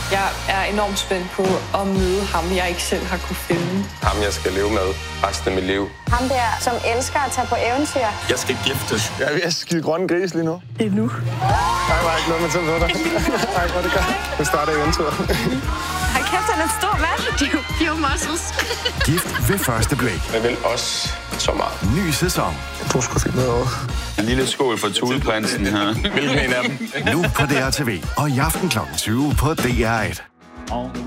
Jeg er enormt spændt på at møde ham, jeg ikke selv har kunne finde. Ham, jeg skal leve med resten af mit liv. Ham der, som elsker at tage på eventyr. Jeg skal giftes. Jeg er ved at skide grønne gris lige nu. Det er nu. Nej, var ikke noget med til at dig. Nej, hvor det gør. Nu starter eventyret. Har kæft, han er stor mand. Jo, muscles. Gift ved første blik. Jeg vil også så meget. Ny sæson. Jeg tror sgu fik noget over. En lille skål for Tudeprinsen her. Hvilken en af dem? Nu på DR TV og i aften kl. 20 på DR1.